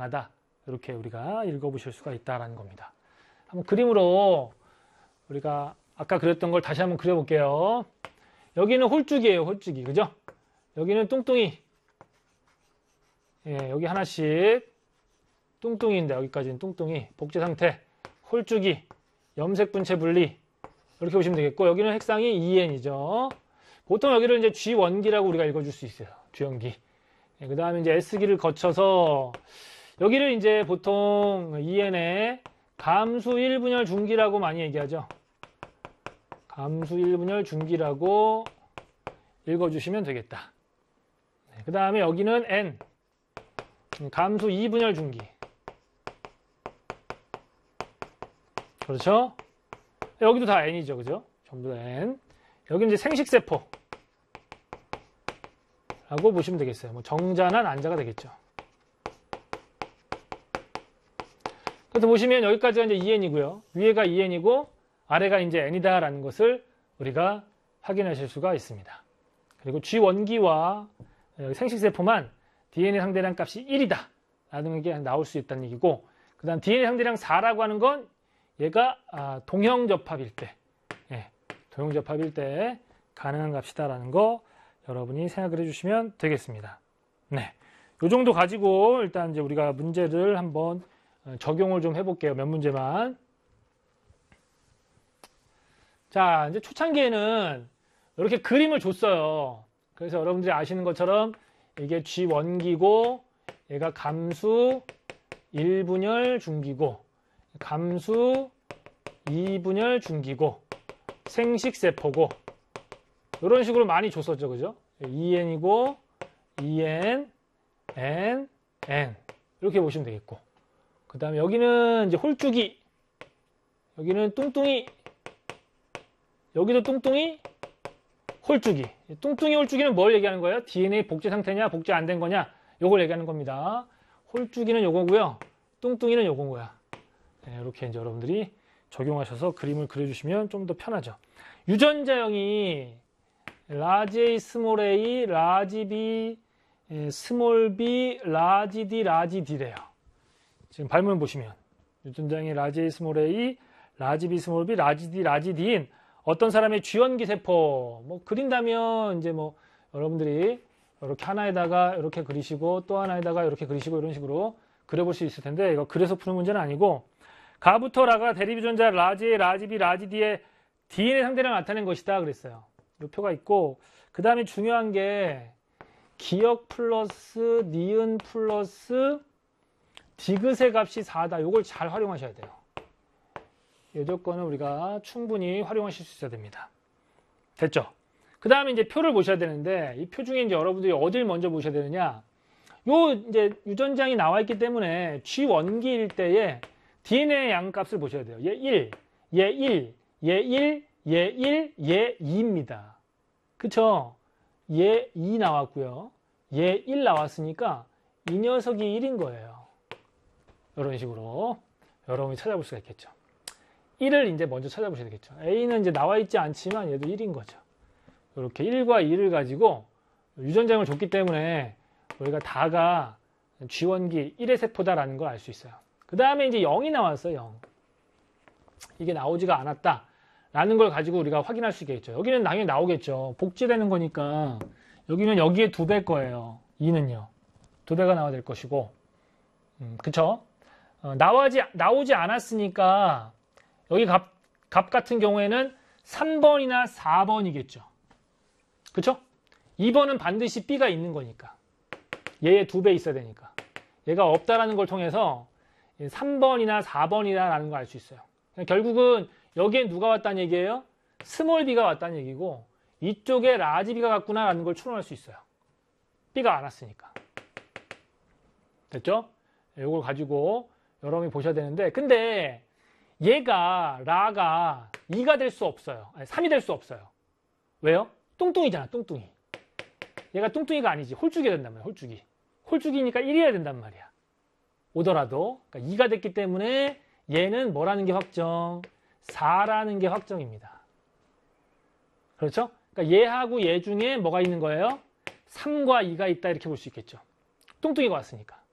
다양하다. 이렇게 우리가 읽어보실 수가 있다라는 겁니다. 한번 그림으로 우리가 아까 그렸던 걸 다시 한번 그려볼게요. 여기는 홀쭉이에요. 홀쭉이. 그죠? 여기는 뚱뚱이. 예, 여기 하나씩 뚱뚱이인데 여기까지는 뚱뚱이. 복제 상태. 홀쭉이. 염색 분체 분리. 이렇게 보시면 되겠고 여기는 핵상이 2n이죠. 보통 여기를 이제 G원기라고 우리가 읽어줄 수 있어요. G원기. 예, 그 다음에 이제 S기를 거쳐서 여기를 이제 보통 2n의 감수 1분열 중기라고 많이 얘기하죠. 감수 1분열 중기라고 읽어주시면 되겠다. 네, 그 다음에 여기는 n, 감수 2분열 중기. 그렇죠? 여기도 다 n이죠. 그죠? 전부 다 n. 여기 이제 생식세포. 라고 보시면 되겠어요. 뭐 정자나 난자가 되겠죠. 그래서 보시면 여기까지가 이제 2n이고요. 위에가 2n이고 아래가 이제 n이다라는 것을 우리가 확인하실 수가 있습니다. 그리고 G원기와 생식세포만 DNA 상대량 값이 1이다 라는 게 나올 수 있다는 얘기고 그 다음 DNA 상대량 4라고 하는 건 얘가 동형접합일 때 동형접합일 때 가능한 값이다라는 거 여러분이 생각을 해주시면 되겠습니다. 네, 요 정도 가지고 일단 이제 우리가 문제를 한번 적용을 좀 해볼게요. 몇 문제만. 자, 이제 초창기에는 이렇게 그림을 줬어요. 그래서 여러분들이 아시는 것처럼 이게 G원기고 얘가 감수 1분열 중기고 감수 2분열 중기고 생식세포고 이런 식으로 많이 줬었죠. 그죠? 2n이고 2n, n, n 이렇게 보시면 되겠고 그 다음에 여기는 이제 홀쭉이 여기는 뚱뚱이 여기도 뚱뚱이 홀쭉이 뚱뚱이 홀쭉이는 뭘 얘기하는 거예요? DNA 복제 상태냐 복제 안 된 거냐 요걸 얘기하는 겁니다. 홀쭉이는 요거고요 뚱뚱이는 요거고요. 네, 이렇게 이제 여러분들이 적용하셔서 그림을 그려주시면 좀 더 편하죠. 유전자형이 라지 A, 스몰 a, 라지 B, 스몰 b, 라지 D, 라지 D래요. 지금 발문 보시면 유전자형이 라지 A, 스몰 a, 라지 B, 스몰 b, 라지 D, 라지 D인 어떤 사람의 G원기 세포 뭐 그린다면 이제 뭐 여러분들이 이렇게 하나에다가 이렇게 그리시고 또 하나에다가 이렇게 그리시고 이런 식으로 그려볼 수 있을 텐데 이거 그래서 푸는 문제는 아니고 가부터 라가 대립 유전자 라지 A, 라지 B, 라지 D의 DNA 상대를 나타낸 것이다 그랬어요. 이 표가 있고 그 다음에 중요한 게 기억 플러스 니은 플러스 디귿의 값이 4다. 이걸 잘 활용하셔야 돼요. 이 조건은 우리가 충분히 활용하실 수 있어야 됩니다. 됐죠? 그 다음에 이제 표를 보셔야 되는데 이 표 중에 이제 여러분들이 어딜 먼저 보셔야 되느냐? 요 이제 유전장이 나와 있기 때문에 G원기일 때에 DNA 양값을 보셔야 돼요. 얘 1, 얘 1, 얘 1, 얘 1, 얘 2입니다. 그쵸? 얘 2 나왔고요. 얘 1 나왔으니까 이 녀석이 1인 거예요. 이런 식으로 여러분이 찾아볼 수가 있겠죠. 1을 이제 먼저 찾아보셔야 되겠죠. A는 이제 나와 있지 않지만 얘도 1인 거죠. 이렇게 1과 2를 가지고 유전장을 줬기 때문에 우리가 다가 G원기 1의 세포다라는 걸 알 수 있어요. 그 다음에 이제 0이 나왔어요. 0. 이게 나오지가 않았다. 라는 걸 가지고 우리가 확인할 수 있겠죠. 여기는 당연히 나오겠죠. 복제되는 거니까 여기는 여기에 2배일 거예요. 2는요. 2배가 나와야 될 것이고 그쵸? 나오지 않았으니까 여기 값 같은 경우에는 3번이나 4번이겠죠. 그쵸? 2번은 반드시 B가 있는 거니까. 얘의 2배 있어야 되니까. 얘가 없다라는 걸 통해서 3번이나 4번이다라는 걸 알 수 있어요. 결국은 여기에 누가 왔다는 얘기예요? 스몰 b가 왔다는 얘기고 이쪽에 라지 b가 갔구나라는 걸 추론할 수 있어요. b가 안 왔으니까. 됐죠? 이걸 가지고 여러분이 보셔야 되는데 근데 얘가 라가 2가 될 수 없어요. 아니 3이 될 수 없어요. 왜요? 뚱뚱이잖아. 뚱뚱이. 얘가 뚱뚱이가 아니지. 홀쭉이가 된단 말이야. 홀쭉이. 홀쭉이니까 1이어야 된단 말이야. 오더라도 그러니까 2가 됐기 때문에 얘는 뭐라는 게 확정? 4라는 게 확정입니다. 그렇죠? 그러니까 얘하고 얘 중에 뭐가 있는 거예요? 3과 2가 있다 이렇게 볼 수 있겠죠. 뚱뚱이가 왔으니까.